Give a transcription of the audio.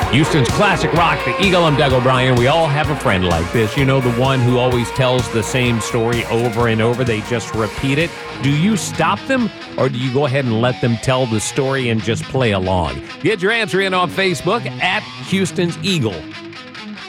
Houston's classic rock, the Eagle. I'm Doug O'Brien. We all have a friend like this. You know, the one who always tells the same story over and over. They just repeat it. Do you stop them, or do you go ahead and let them tell the story and just play along? Get your answer in on Facebook at Houston's Eagle.